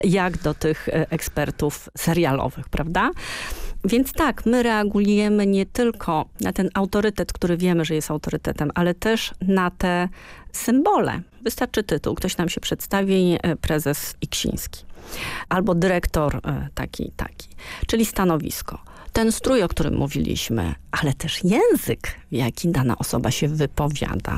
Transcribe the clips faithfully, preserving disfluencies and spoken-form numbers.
jak do tych ekspertów serialowych, prawda? Więc tak, my reagujemy nie tylko na ten autorytet, który wiemy, że jest autorytetem, ale też na te symbole. Wystarczy tytuł, ktoś nam się przedstawi, prezes Iksiński. Albo dyrektor taki i taki. Czyli stanowisko. Ten strój, o którym mówiliśmy, ale też język, w jaki dana osoba się wypowiada.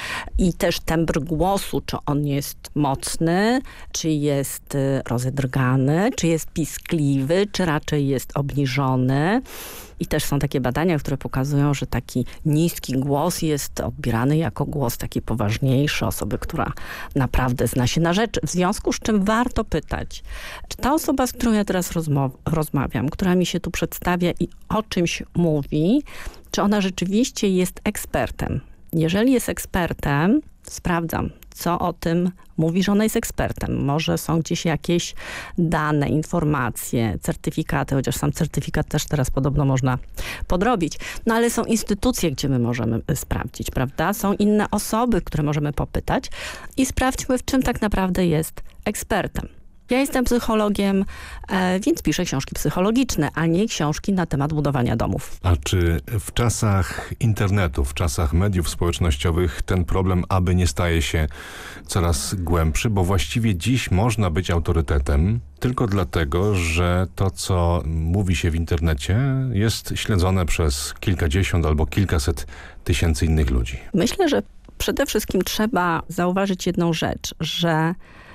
I też tembr głosu, czy on jest mocny, czy jest rozedrgany, czy jest piskliwy, czy raczej jest obniżony. I też są takie badania, które pokazują, że taki niski głos jest odbierany jako głos taki poważniejszy, osoby, która naprawdę zna się na rzeczy. W związku z czym warto pytać, czy ta osoba, z którą ja teraz rozmo- rozmawiam, która mi się tu przedstawia i o czymś mówi, czy ona rzeczywiście jest ekspertem. Jeżeli jest ekspertem, sprawdzam, co o tym mówi, że ona jest ekspertem. Może są gdzieś jakieś dane, informacje, certyfikaty, chociaż sam certyfikat też teraz podobno można podrobić. No ale są instytucje, gdzie my możemy sprawdzić, prawda? Są inne osoby, które możemy popytać i sprawdźmy, w czym tak naprawdę jest ekspertem. Ja jestem psychologiem, więc piszę książki psychologiczne, a nie książki na temat budowania domów. A czy w czasach internetu, w czasach mediów społecznościowych ten problem aby nie staje się coraz głębszy? Bo właściwie dziś można być autorytetem tylko dlatego, że to, co mówi się w internecie, jest śledzone przez kilkadziesiąt albo kilkaset tysięcy innych ludzi. Myślę, że przede wszystkim trzeba zauważyć jedną rzecz, że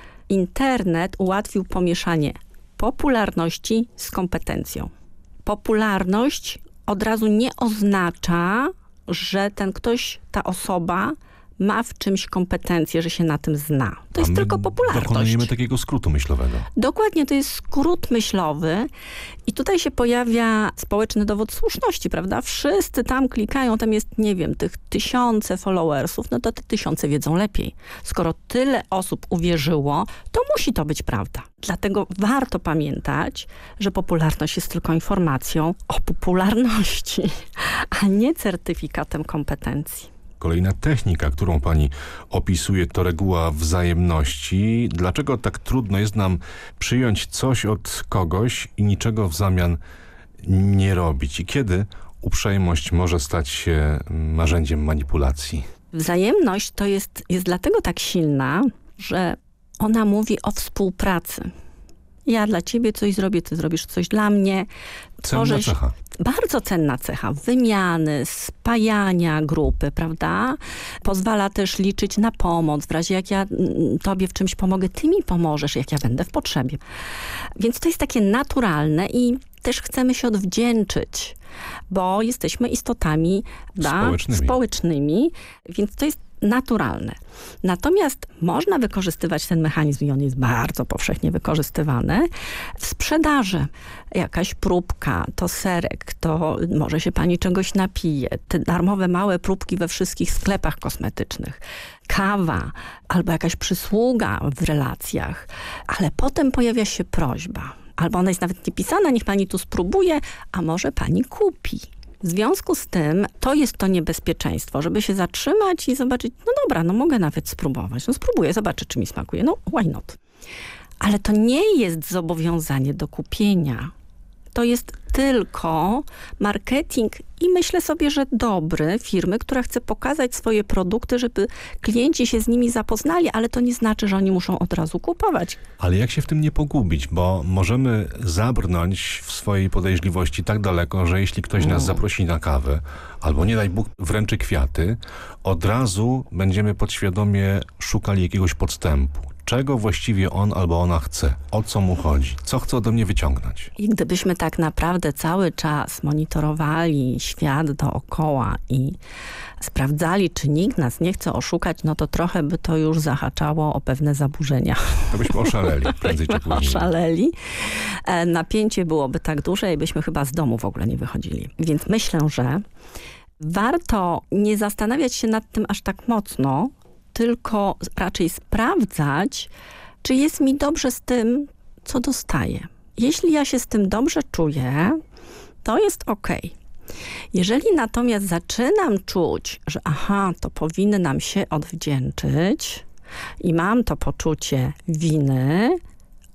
internet ułatwił pomieszanie popularności z kompetencją. Popularność od razu nie oznacza, że ten ktoś, ta osoba ma w czymś kompetencje, że się na tym zna. To jest tylko popularność. Dokonujemy takiego skrótu myślowego. Dokładnie, to jest skrót myślowy i tutaj się pojawia społeczny dowód słuszności, prawda? Wszyscy tam klikają, tam jest, nie wiem, tych tysiące followersów, no to te tysiące wiedzą lepiej. Skoro tyle osób uwierzyło, to musi to być prawda. Dlatego warto pamiętać, że popularność jest tylko informacją o popularności, a nie certyfikatem kompetencji. Kolejna technika, którą pani opisuje, to reguła wzajemności. Dlaczego tak trudno jest nam przyjąć coś od kogoś i niczego w zamian nie robić? I kiedy uprzejmość może stać się narzędziem manipulacji? Wzajemność to jest, jest dlatego tak silna, że ona mówi o współpracy. Ja dla ciebie coś zrobię, ty zrobisz coś dla mnie. Cenna cecha. Bardzo cenna cecha. Wymiany, spajania grupy, prawda? Pozwala też liczyć na pomoc. W razie jak ja tobie w czymś pomogę, ty mi pomożesz, jak ja będę w potrzebie. Więc to jest takie naturalne i też chcemy się odwdzięczyć, bo jesteśmy istotami da, społecznymi. społecznymi, więc to jest naturalne. Natomiast można wykorzystywać ten mechanizm i on jest bardzo powszechnie wykorzystywany w sprzedaży. Jakaś próbka, to serek, to może się pani czegoś napije. Te darmowe małe próbki we wszystkich sklepach kosmetycznych. Kawa albo jakaś przysługa w relacjach. Ale potem pojawia się prośba. Albo ona jest nawet niepisana, niech pani tu spróbuje, a może pani kupi. W związku z tym to jest to niebezpieczeństwo, żeby się zatrzymać i zobaczyć, no dobra, no mogę nawet spróbować. No spróbuję, zobaczę, czy mi smakuje. No why not? Ale to nie jest zobowiązanie do kupienia. To jest tylko marketing i myślę sobie, że dobry firmy, która chce pokazać swoje produkty, żeby klienci się z nimi zapoznali, ale to nie znaczy, że oni muszą od razu kupować. Ale jak się w tym nie pogubić, bo możemy zabrnąć w swojej podejrzliwości tak daleko, że jeśli ktoś nas zaprosi na kawę, albo nie daj Bóg wręczy kwiaty, od razu będziemy podświadomie szukali jakiegoś podstępu. Czego właściwie on albo ona chce? O co mu chodzi? Co chce ode mnie wyciągnąć? I gdybyśmy tak naprawdę cały czas monitorowali świat dookoła i sprawdzali, czy nikt nas nie chce oszukać, no to trochę by to już zahaczało o pewne zaburzenia. To byśmy oszaleli, prędzej czy później. Oszaleli. Napięcie byłoby tak duże i byśmy chyba z domu w ogóle nie wychodzili. Więc myślę, że warto nie zastanawiać się nad tym aż tak mocno, tylko raczej sprawdzać, czy jest mi dobrze z tym, co dostaję. Jeśli ja się z tym dobrze czuję, to jest okej. Jeżeli natomiast zaczynam czuć, że aha, to powinnam się odwdzięczyć i mam to poczucie winy,